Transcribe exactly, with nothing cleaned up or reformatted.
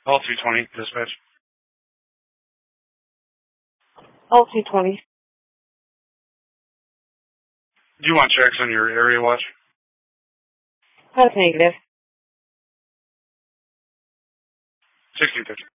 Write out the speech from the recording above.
All two twenty, dispatch. All two twenty. Do you want checks on your area watch? That's negative. sixteen fifty.